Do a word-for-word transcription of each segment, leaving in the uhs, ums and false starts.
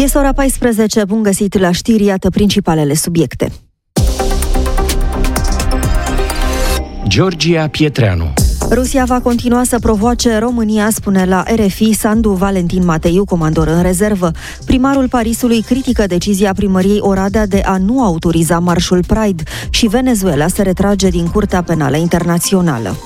Este ora paisprezece, bun găsit la știri, iată principalele subiecte. Georgia Pietreanu. Rusia va continua să provoace România, spune la R F I Sandu Valentin Mateiu, comandor în rezervă. Primarul Parisului critică decizia primăriei Oradea de a nu autoriza marșul Pride și Venezuela se retrage din Curtea Penală Internațională.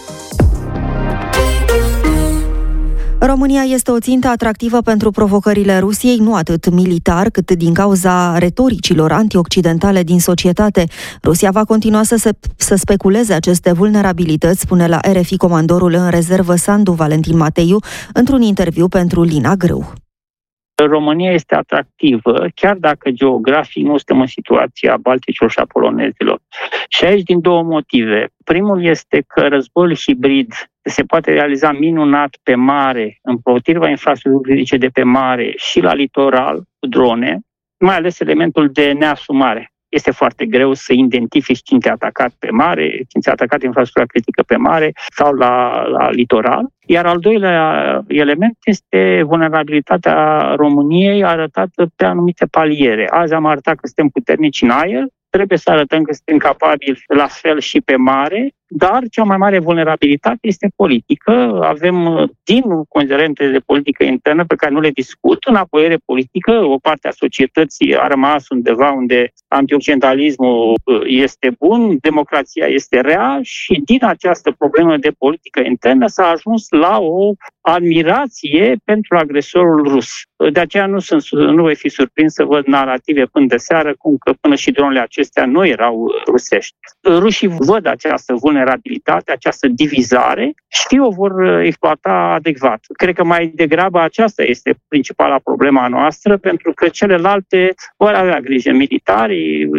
România este o țintă atractivă pentru provocările Rusiei, nu atât militar, cât din cauza retoricilor antioccidentale din societate. Rusia va continua să, se, să speculeze aceste vulnerabilități, spune la R F I comandorul în rezervă Sandu Valentin Mateiu, într-un interviu pentru Lina Grâu. România este atractivă, chiar dacă geografic nu suntem în situația balticilor și a polonezilor. Și aici din două motive. Primul este că războiul hibrid se poate realiza minunat pe mare, împotriva infrastructurii fizice de pe mare și la litoral, cu drone, mai ales elementul de neasumare. Este foarte greu să identifici cine te-a atacat pe mare, cine ți-a atacat infrastructura critică pe mare sau la, la litoral. Iar al doilea element este vulnerabilitatea României arătată pe anumite paliere. Azi am arătat că suntem puternici în aer, trebuie să arătăm că suntem capabili la fel și pe mare, dar cea mai mare vulnerabilitate este politică. Avem din considerente de politică internă pe care nu le discut, înapoiere politică, o parte a societății a rămas undeva unde antioccidentalismul este bun, democrația este rea și din această problemă de politică internă s-a ajuns la o admirație pentru agresorul rus. De aceea nu, sunt, nu voi fi surprins să văd narrative până de seară, cum că până și dronele acestea nu erau rusești. Rușii văd această vulnerabilitate, această divizare și o vor exploata adecvat. Cred că mai degrabă aceasta este principala problema noastră, pentru că celelalte vor avea grijă militarii.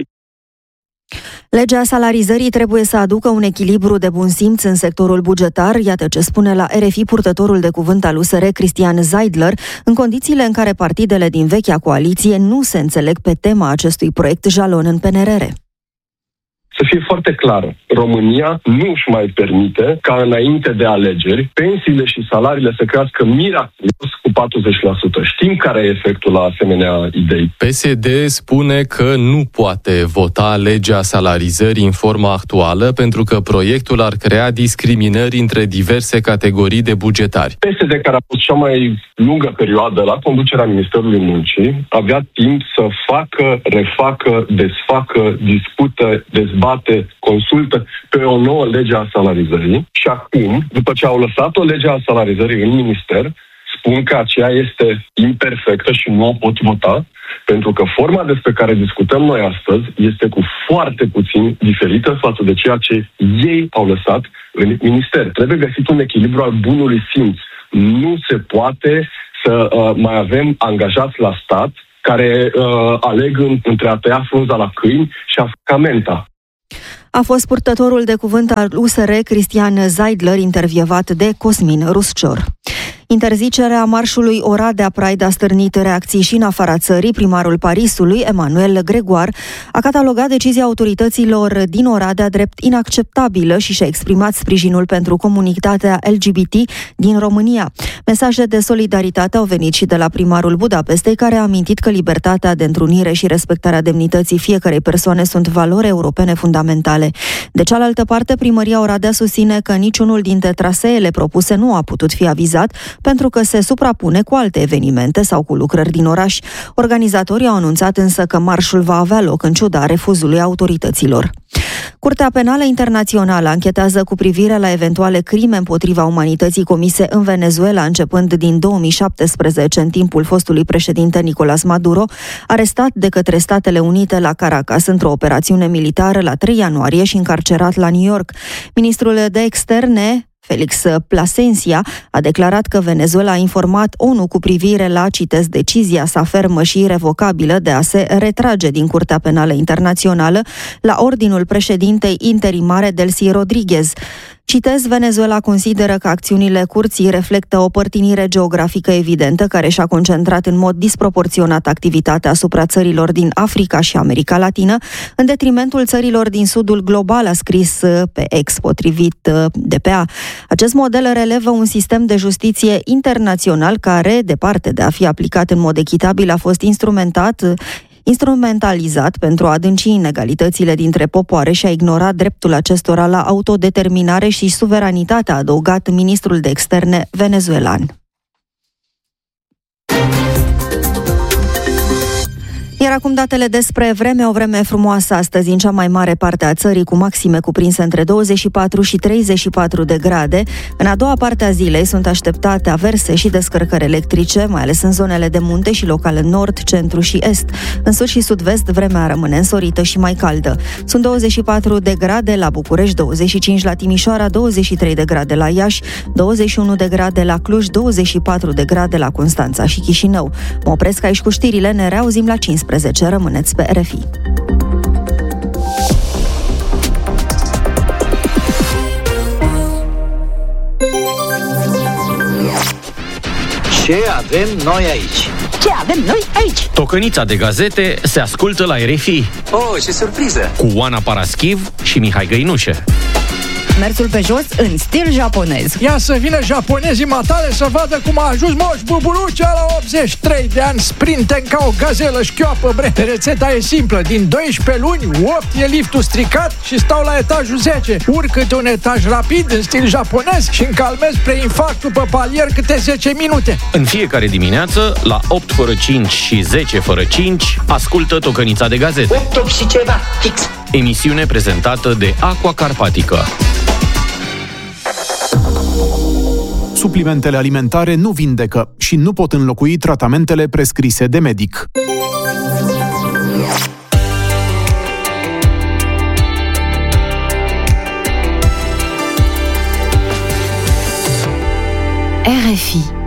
Legea salarizării trebuie să aducă un echilibru de bun simț în sectorul bugetar, iată ce spune la R F I purtătorul de cuvânt al U S R, Cristian Zeidler, în condițiile în care partidele din vechea coaliție nu se înțeleg pe tema acestui proiect jalon în P N R R. Să fie foarte clar, România nu își mai permite ca înainte de alegeri pensiile și salariile să crească miraculos cu patruzeci la sută. Știm care e efectul la asemenea idei. P S D spune că nu poate vota legea salarizării în forma actuală pentru că proiectul ar crea discriminări între diverse categorii de bugetari. P S D, care a fost cea mai lungă perioadă la conducerea Ministerului Muncii, avea timp să facă, refacă, desfacă, discută, dezbată, consultă pe o nouă lege a salarizării și acum, după ce au lăsat o lege a salarizării în minister, spun că aceea este imperfectă și nu o pot vota, pentru că forma despre care discutăm noi astăzi este cu foarte puțin diferită față de ceea ce ei au lăsat în minister. Trebuie găsit un echilibru al bunului simț. Nu se poate să uh, mai avem angajați la stat care uh, aleg în, între a tăia frunza la câini și a făca menta. A fost purtătorul de cuvânt al U S R, Cristian Zeidler, intervievat de Cosmin Ruscior. Interzicerea marșului Oradea Pride a stârnit reacții și în afara țării. Primarul Parisului, Emmanuel Gregoire, a catalogat decizia autorităților din Oradea drept inacceptabilă și și-a exprimat sprijinul pentru comunitatea L G B T din România. Mesaje de solidaritate au venit și de la primarul Budapestei, care a amintit că libertatea de întrunire și respectarea demnității fiecărei persoane sunt valori europene fundamentale. De cealaltă parte, primăria Oradea susține că niciunul dintre traseele propuse nu a putut fi avizat pentru că se suprapune cu alte evenimente sau cu lucrări din oraș. Organizatorii au anunțat însă că marșul va avea loc în ciuda refuzului autorităților. Curtea Penală Internațională anchetează cu privire la eventuale crime împotriva umanității comise în Venezuela începând din două mii șaptesprezece, în timpul fostului președinte Nicolás Maduro, arestat de către Statele Unite la Caracas într-o operațiune militară la trei ianuarie și încarcerat la New York. Ministrul de Externe, Felix Plasencia, a declarat că Venezuela a informat O N U cu privire la, citez, decizia sa fermă și irrevocabilă de a se retrage din Curtea Penală Internațională la ordinul președintei interimare Delcy Rodriguez. Citez, Venezuela consideră că acțiunile curții reflectă o părtinire geografică evidentă care și-a concentrat în mod disproporționat activitatea asupra țărilor din Africa și America Latină, în detrimentul țărilor din sudul global, a scris pe X, potrivit D P A. Acest model relevă un sistem de justiție internațional care, departe de a fi aplicat în mod echitabil, a fost instrumentat instrumentalizat pentru a adânci inegalitățile dintre popoare și a ignorat dreptul acestora la autodeterminare și suveranitate, a adăugat ministrul de externe venezuelan. Iar acum datele despre vreme, o vreme frumoasă astăzi în cea mai mare parte a țării, cu maxime cuprinse între douăzeci și patru și treizeci și patru de grade. În a doua parte a zilei sunt așteptate averse și descărcări electrice, mai ales în zonele de munte și local în nord, centru și est. În sud și sud-vest, vremea rămâne însorită și mai caldă. Sunt douăzeci și patru de grade la București, douăzeci și cinci la Timișoara, douăzeci și trei de grade la Iași, douăzeci și unu de grade la Cluj, douăzeci și patru de grade la Constanța și Chișinău. Mă opresc aici cu știrile, ne reauzim la cincisprezece. Rămâneți pe R F I. Ce avem noi aici? Ce avem noi aici? Tocănița de gazete se ascultă la R F I. Oh, ce surpriză! Cu Oana Paraschiv și Mihai Găinușe. Mersul pe jos în stil japonez. Ia să vină japonezii matale să vadă cum a ajuns Moș Bubulucea la optzeci și trei de ani, sprinten ca o gazelă șchioapă, bre. Rețeta e simplă, din doisprezece luni, opt e liftul stricat și stau la etajul zece. Urcă-te un etaj rapid în stil japonez și încalmezi preinfarctul pe palier câte zece minute. În fiecare dimineață, la opt fără cinci și zece fără cinci, ascultă Tocănița de gazete. opt și ceva, fix. Emisiune prezentată de Aqua Carpatica. Suplimentele alimentare nu vindecă și nu pot înlocui tratamentele prescrise de medic. R F I